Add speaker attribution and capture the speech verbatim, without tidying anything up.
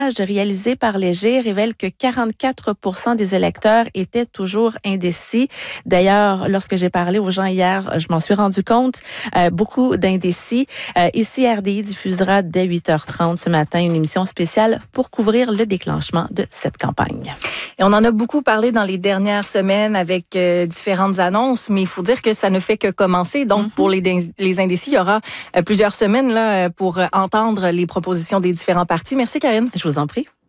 Speaker 1: réalisé par Léger révèle que quarante-quatre pour cent des électeurs étaient toujours indécis. D'ailleurs, lorsque j'ai parlé aux gens hier, je m'en suis rendu compte, euh, beaucoup d'indécis. Euh, ici, R D I diffusera dès huit heures trente ce matin une émission spéciale pour couvrir le déclenchement de cette campagne.
Speaker 2: Et on en a beaucoup parlé dans les dernières semaines avec euh, différentes annonces, mais il faut dire que ça ne fait que commencer. Donc, mm-hmm. pour les, les indécis, il y aura euh, plusieurs semaines là pour entendre les propositions des différents partis. Merci, Karine.
Speaker 1: Je vous en prie.